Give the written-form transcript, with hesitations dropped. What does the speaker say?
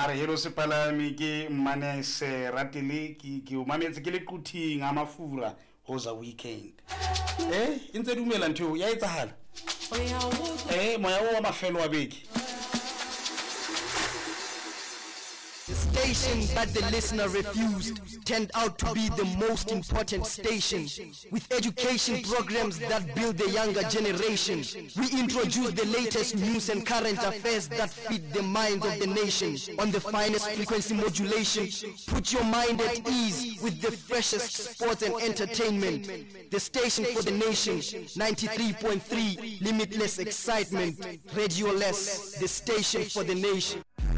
are hero sepalami ke mmane se ratile ke o mametse ke le kuthing a mafura hoza weekend intse dumela ntho ya etsahala moya wa mafelo wa beke. Station that the listener refused turned out to be the most important station. With education programs that build the younger generation, we introduce the latest news and current affairs that feed the minds of the nation. On the finest frequency modulation, put your mind at ease with the freshest sports and entertainment. The station for the nation, 93.3, limitless excitement. Radio Less, the station for the nation.